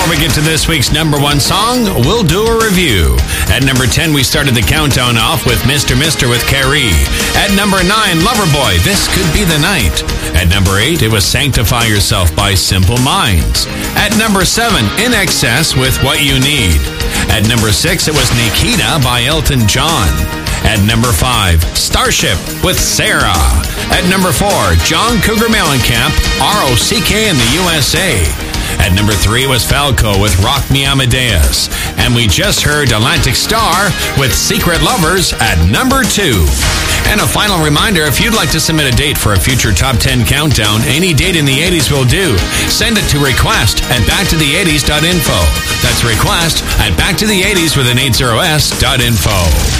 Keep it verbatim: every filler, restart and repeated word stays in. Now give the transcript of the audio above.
Before we get to this week's number one song, we'll do a review. At number ten, we started the countdown off with Mister Mister with Carrie. At number nine, Loverboy, This Could Be the Night. At number eight, it was Sanctify Yourself by Simple Minds. At number seven, In Excess with What You Need. At number six, it was Nikita by Elton John. At number five, Starship with Sarah. At number four, John Cougar Mellencamp, R O C K in the U S A. At number three was Falco with Rock Me Amadeus. And we just heard Atlantic Star with Secret Lovers at number two. And a final reminder, if you'd like to submit a date for a future Top ten Countdown, any date in the eighties will do. Send it to request at back to the eighties dot info. That's request at back to the eighties with an eighty s dot info.